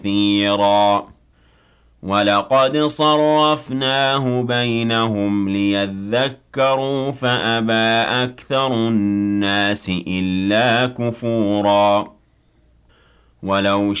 كثيرا وَلَقَدْ صَرَّفْنَاهُ بَيْنَهُمْ لِيَذَّكَّرُوا فَأَبَىٰ أَكْثَرُ النَّاسِ إِلَّا كُفُورًا وَلَوْ